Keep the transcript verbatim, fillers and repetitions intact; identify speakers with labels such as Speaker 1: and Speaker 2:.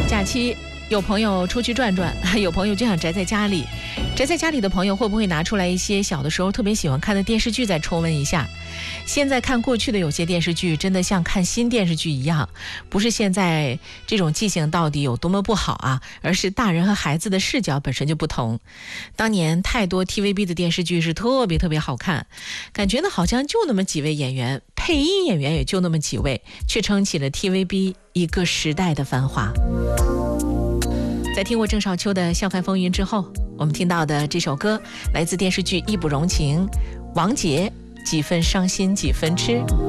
Speaker 1: 假期有朋友出去转转，有朋友就想宅在家里。宅在家里的朋友会不会拿出来一些小的时候特别喜欢看的电视剧再重温一下？现在看过去的有些电视剧真的像看新电视剧一样，不是现在这种记性到底有多么不好啊，而是大人和孩子的视角本身就不同。当年太多 T V B 的电视剧是特别特别好看，感觉呢好像就那么几位演员，配音演员也就那么几位，却撑起了 T V B 一个时代的繁华。在听过郑少秋的《笑看风云》之后，我们听到的这首歌来自电视剧《义不容情》，王杰，几分伤心几分痴。